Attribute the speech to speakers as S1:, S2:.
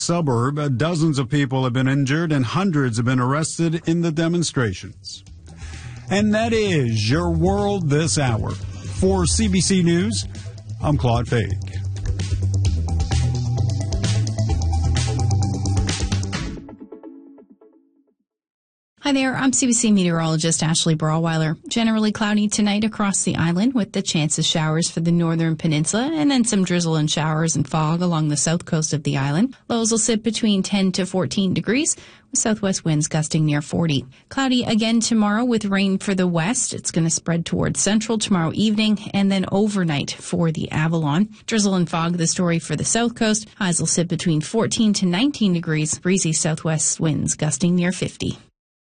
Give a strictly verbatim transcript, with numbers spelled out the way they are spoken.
S1: suburb. Uh, Dozens of people have been injured and hundreds have been arrested in the demonstrations. And that is your world this hour. For C B C News, I'm Claude Fake.
S2: Hi there, I'm C B C meteorologist Ashley Brawweiler. Generally cloudy tonight across the island with the chance of showers for the northern peninsula and then some drizzle and showers and fog along the south coast of the island. Lows will sit between ten to fourteen degrees with southwest winds gusting near forty. Cloudy again tomorrow with rain for the west. It's going to spread towards central tomorrow evening and then overnight for the Avalon. Drizzle and fog the story for the south coast. Highs will sit between fourteen to nineteen degrees. Breezy southwest winds gusting near fifty.